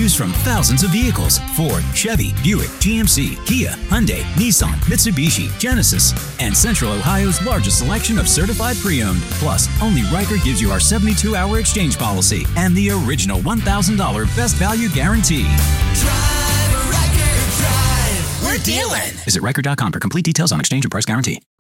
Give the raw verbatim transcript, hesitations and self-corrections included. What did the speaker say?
Choose from thousands of vehicles: Ford, Chevy, Buick, G M C, Kia, Hyundai, Nissan, Mitsubishi, Genesis, and Central Ohio's largest selection of certified pre-owned. Plus, only Riker gives you our seventy-two hour exchange policy and the original one thousand dollars best value guarantee. Drive, Riker, drive. We're dealing. Visit Riker dot com for complete details on exchange and price guarantee.